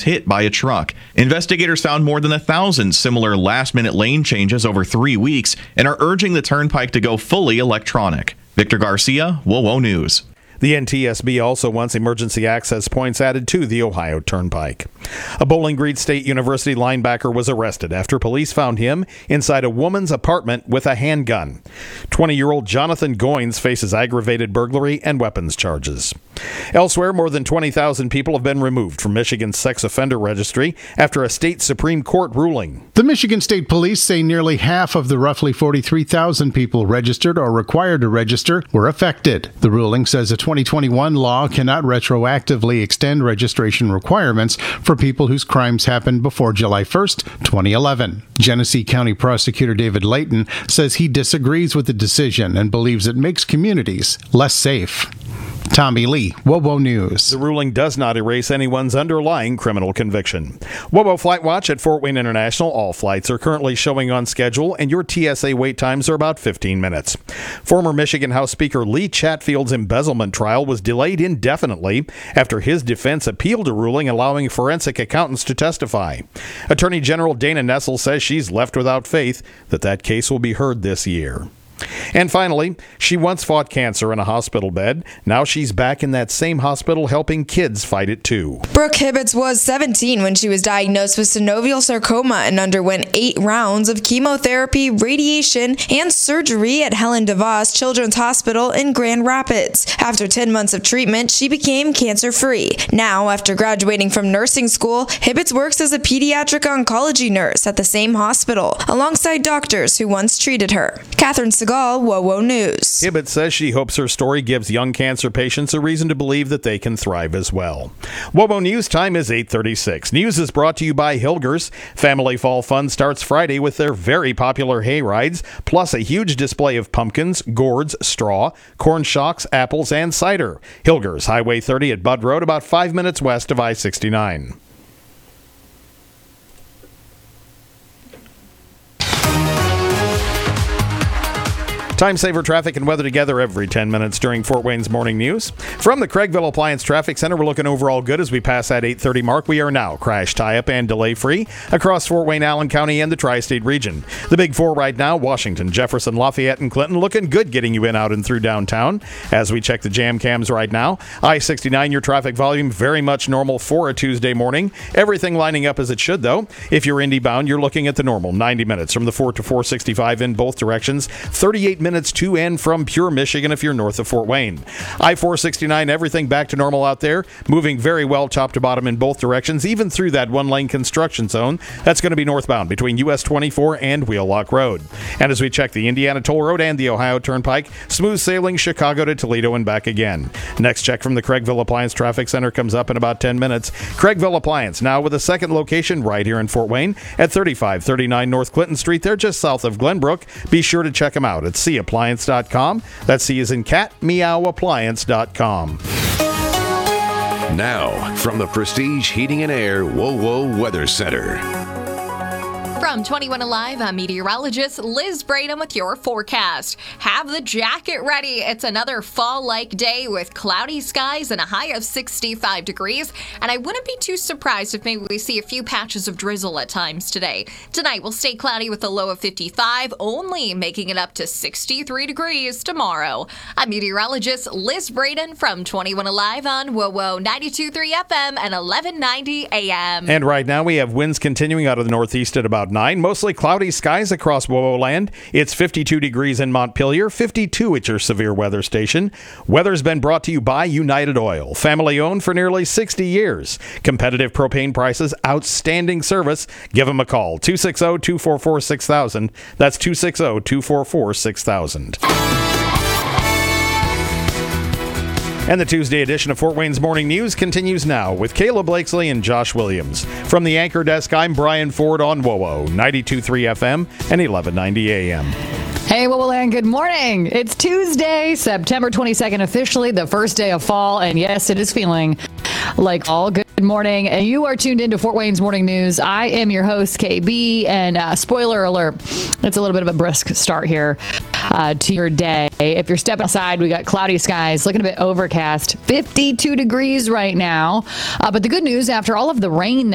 hit by a truck. Investigators found more than 1,000 similar last-minute lane changes over 3 weeks and are urging the turnpike to go fully electronic. Victor Garcia, WOWO News. The NTSB also wants emergency access points added to the Ohio Turnpike. A Bowling Green State University linebacker was arrested after police found him inside a woman's apartment with a handgun. 20-year-old Jonathan Goins faces aggravated burglary and weapons charges. Elsewhere, more than 20,000 people have been removed from Michigan's sex offender registry after a state Supreme Court ruling. The Michigan State Police say nearly half of the roughly 43,000 people registered or required to register were affected. The ruling says a 2021 law cannot retroactively extend registration requirements for people whose crimes happened before July 1st, 2011. Genesee County Prosecutor David Layton says he disagrees with the decision and believes it makes communities less safe. Tommy Lee, WOWO News. The ruling does not erase anyone's underlying criminal conviction. WOWO Flight Watch at Fort Wayne International. All flights are currently showing on schedule, and your TSA wait times are about 15 minutes. Former Michigan House Speaker Lee Chatfield's embezzlement trial was delayed indefinitely after his defense appealed a ruling allowing forensic accountants to testify. Attorney General Dana Nessel says she's left without faith that case will be heard this year. And finally, she once fought cancer in a hospital bed. Now she's back in that same hospital helping kids fight it too. Brooke Hibbets was 17 when she was diagnosed with synovial sarcoma and underwent 8 rounds of chemotherapy, radiation, and surgery at Helen DeVos Children's Hospital in Grand Rapids. After 10 months of treatment, she became cancer-free. Now, after graduating from nursing school, Hibbets works as a pediatric oncology nurse at the same hospital, alongside doctors who once treated her. Catherine Segal, WOWO News. Hibbett says she hopes her story gives young cancer patients a reason to believe that they can thrive as well. WOWO News time is 8:36. News is brought to you by Hilgers. Family Fall Fun starts Friday with their very popular hay rides, plus a huge display of pumpkins, gourds, straw, corn shocks, apples, and cider. Hilgers, Highway 30 at Budd Road, about 5 minutes west of I-69. Time saver traffic and weather together every 10 minutes during Fort Wayne's morning news. From the Craigville Appliance Traffic Center, we're looking overall good as we pass that 8:30 mark. We are now crash, tie-up, and delay-free across Fort Wayne, Allen County, and the tri-state region. The big four right now, Washington, Jefferson, Lafayette, and Clinton, looking good getting you in, out, and through downtown. As we check the jam cams right now, I-69, your traffic volume very much normal for a Tuesday morning. Everything lining up as it should, though. If you're Indy bound, you're looking at the normal 90 minutes from the 4 to 465 in both directions, 38 minutes to and from Pure, Michigan if you're north of Fort Wayne. I-469, everything back to normal out there, moving very well top to bottom in both directions, even through that one-lane construction zone. That's going to be northbound between US 24 and Wheelock Road. And as we check the Indiana Toll Road and the Ohio Turnpike, smooth sailing Chicago to Toledo and back again. Next check from the Craigville Appliance Traffic Center comes up in about 10 minutes. Craigville Appliance, now with a second location right here in Fort Wayne at 3539 North Clinton Street. They're just south of Glenbrook. Be sure to check them out at CAppliance.com. That's C as in cat, meowappliance.com. Now, from the Prestige Heating and Air WOWO Weather Center. From 21 Alive, I'm meteorologist Liz Braden with your forecast. Have the jacket ready. It's another fall-like day with cloudy skies and a high of 65 degrees. And I wouldn't be too surprised if maybe we see a few patches of drizzle at times today. Tonight will stay cloudy with a low of 55, only making it up to 63 degrees tomorrow. I'm meteorologist Liz Braden from 21 Alive on WOWO 92.3 FM and 1190 AM. And right now we have winds continuing out of the northeast at about 9. Mostly cloudy skies across WOWO land. It's 52 degrees in Montpelier, 52 at your severe weather station. Weather's been brought to you by United Oil. Family owned for nearly 60 years. Competitive propane prices, outstanding service. Give them a call. 260-244-6000. That's 260-244-6000. And the Tuesday edition of Fort Wayne's Morning News continues now with Kayla Blakesley and Josh Williams. From the anchor desk, I'm Brian Ford on WOWO 92.3 FM and 1190 AM. Hey, WOWO Land, good morning. It's Tuesday, September 22nd, officially the first day of fall. And yes, it is feeling like fall. Good morning. And you are tuned into Fort Wayne's Morning News. I am your host, KB. And spoiler alert, it's a little bit of a brisk start here to your day. If you're stepping outside, we got cloudy skies, looking a bit overcast, 52 degrees right now. But the good news, after all of the rain